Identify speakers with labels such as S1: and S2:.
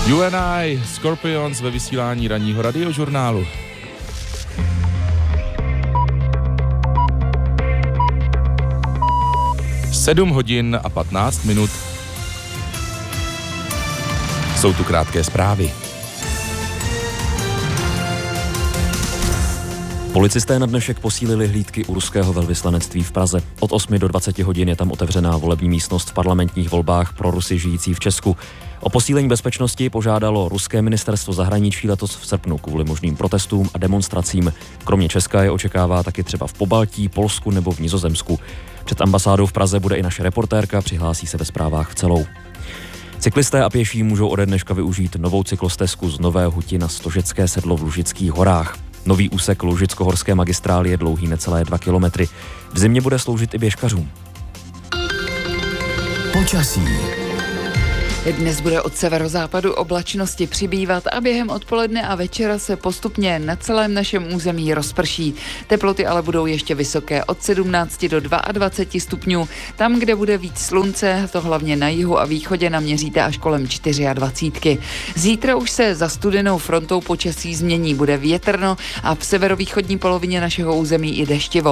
S1: You and I, Scorpions ve vysílání ranního radiožurnálu. Sedm hodin a 15 minut. Jsou tu krátké zprávy.
S2: Policisté na dnešek posílili hlídky u ruského velvyslanectví v Praze. Od 8 do 20 hodin je tam otevřená volební místnost v parlamentních volbách pro Rusy žijící v Česku. O posílení bezpečnosti požádalo ruské ministerstvo zahraničí letos v srpnu kvůli možným protestům a demonstracím. Kromě Česka je očekává taky třeba v Pobaltí, Polsku nebo v Nizozemsku. Před ambasádou v Praze bude i naše reportérka, přihlásí se ve zprávách v celou. Cyklisté a pěší můžou ode dneška využít novou cyklostezku z Nové Huti na Stožecké sedlo v Lužických horách. Nový úsek Lužicko-horské magistrály je dlouhý necelé 2 kilometry. V zimě bude sloužit i běžkařům.
S3: Počasí.
S4: Dnes bude od severozápadu oblačnosti přibývat a během odpoledne a večera se postupně na celém našem území rozprší. Teploty ale budou ještě vysoké od 17 do 22 stupňů. Tam, kde bude víc slunce, to hlavně na jihu a východě, naměříte až kolem 24. Zítra už se za studenou frontou počasí změní, bude větrno a v severovýchodní polovině našeho území i deštivo.